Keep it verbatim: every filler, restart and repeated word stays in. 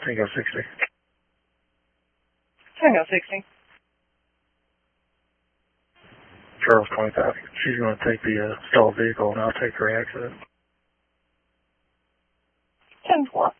Tango sixty. Tango sixty. Charles twenty-five. She's going to take the uh, stalled vehicle, and I'll take her accident. ten four.